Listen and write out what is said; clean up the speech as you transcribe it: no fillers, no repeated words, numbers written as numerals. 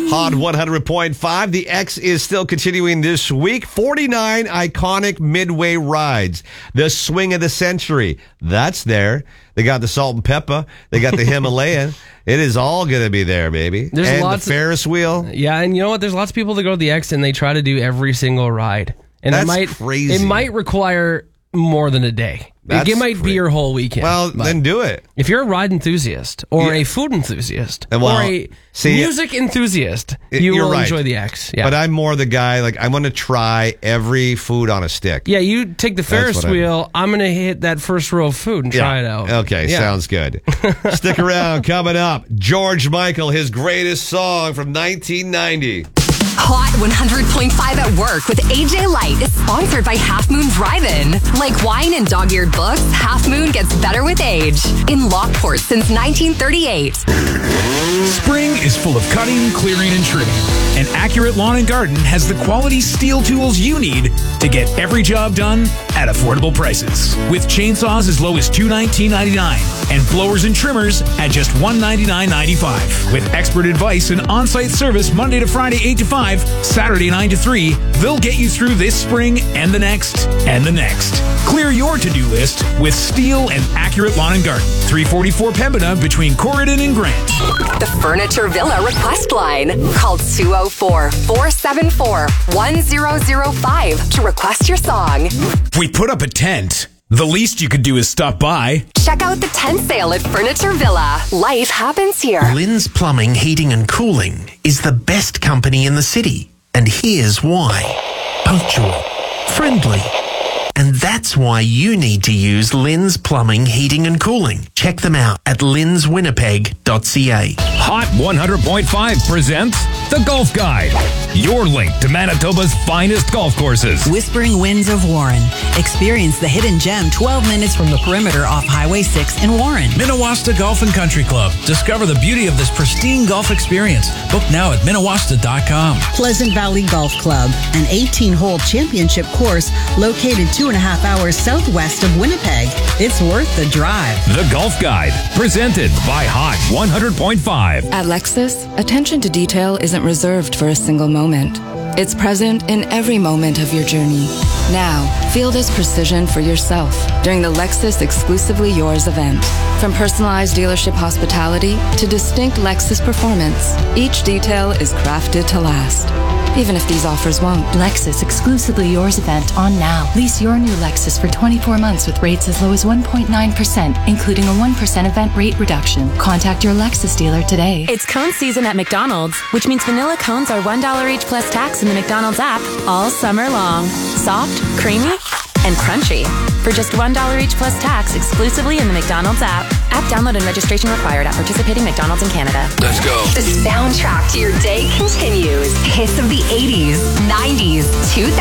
Hot 100.5. The X is still continuing this week. 49 iconic Midway rides. The swing of the century. That's there. They got the Salt and Pepper. They got the Himalayan. It is all going to be there, baby. There's and lots the Ferris wheel. Yeah, and you know what? There's lots of people that go to the X and they try to do every single ride. And That's crazy. It might require more than a day. It might be your whole weekend. Well, then do it. If you're a ride enthusiast or a food enthusiast or a music enthusiast, you will enjoy the X. Yeah. But I'm more the guy, like, I want to try every food on a stick. Yeah, you take the Ferris wheel. I'm going to hit that first row of food and try it out. Okay, sounds good. Stick around. Coming up, George Michael, his greatest song from 1990. Hot 100.5 at Work with AJ Light is sponsored by Half Moon Drive-In. Like wine and dog-eared books, Half Moon gets better with age. In Lockport since 1938. Spring is full of cutting, clearing, and trimming. And Accurate Lawn and Garden has the quality steel tools you need to get every job done at affordable prices. With chainsaws as low as $219.99 and blowers and trimmers at just $199.95. With expert advice and on-site service Monday to Friday 8 to 5, Saturday 9 to 3, they'll get you through this spring and the next and the next. Clear your to-do list with Steel and Accurate Lawn and Garden. 344 Pembina between Corridon and Grant. The Furniture Villa request line. Call 204-474-1005 to request your song. We put up a tent. The least you could do is stop by. Check out the tent sale at Furniture Villa. Life happens here. Lynn's Plumbing, Heating and Cooling is the best company in the city. And here's why. Punctual, friendly. And that's why you need to use Lynn's Plumbing, Heating and Cooling. Check them out at lynswinnipeg.ca. Hot 100.5 presents The Golf Guide, your link to Manitoba's finest golf courses. Whispering Winds of Warren. Experience the hidden gem 12 minutes from the perimeter off Highway 6 in Warren. Minnewasta Golf and Country Club. Discover the beauty of this pristine golf experience. Book now at minnewasta.com. Pleasant Valley Golf Club, an 18-hole championship course located 2.5 hours southwest of Winnipeg. It's worth the drive. The Golf Guide, presented by Hot 100.5. At Lexus, attention to detail isn't reserved for a single moment. It's present in every moment of your journey. Now, feel this precision for yourself during the Lexus Exclusively Yours event. From personalized dealership hospitality to distinct Lexus performance, each detail is crafted to last. Even if these offers won't. Lexus Exclusively Yours event on now. Lease your new Lexus for 24 months with rates as low as 1.9%, including a 1% event rate reduction. Contact your Lexus dealer today. It's cone season at McDonald's, which means vanilla cones are $1 each plus tax in the McDonald's app all summer long. Soft, creamy, and crunchy. For just $1 each plus tax exclusively in the McDonald's app. App download and registration required at participating McDonald's in Canada. Let's go. The soundtrack to your day continues. Hits of the 80s, 90s, 2000s.